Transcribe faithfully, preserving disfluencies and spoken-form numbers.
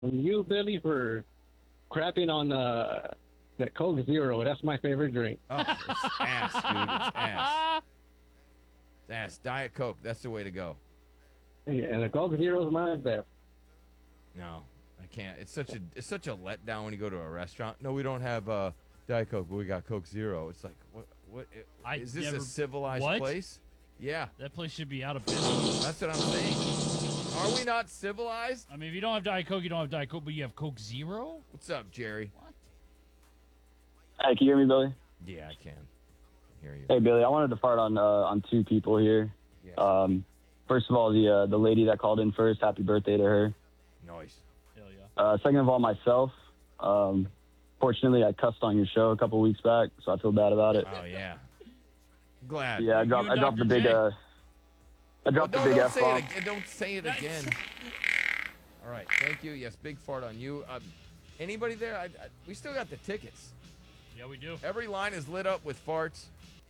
you, Billy, for crapping on uh, that Coke Zero. That's my favorite drink. Oh, it's ass, dude. It's ass. It's ass. Diet Coke. That's the way to go. Yeah, and the Coke Zero is my best. No, I can't. It's such a it's such a letdown when you go to a restaurant. No, we don't have uh, Diet Coke, but we got Coke Zero. It's like what what I is this never- a civilized what? place? Yeah, That place should be out of business. that's what I'm saying. Are we not civilized? I mean, if you don't have Diet Coke, you don't have Diet Coke, but you have Coke Zero? What's up, Jerry? What? Hey, can you hear me, Billy? Yeah, I can. I hear you. Hey, Billy. I wanted to fart on uh, on two people here. Yes. Um, first of all, the uh, the lady that called in first. Happy birthday to her. Noise. Hell yeah. Uh, second of all, myself. Um, fortunately, I cussed on your show a couple weeks back, so I feel bad about it. Oh yeah. Glad. Yeah, I dropped You I and dropped the Doctor big J? uh, I Well, dropped don't, the big don't F say bomb. it again. Don't say it again. All right. Thank you. Yes, big fart on you. Uh, anybody there? I, I, we still got the tickets. Yeah, we do. Every line is lit up with farts.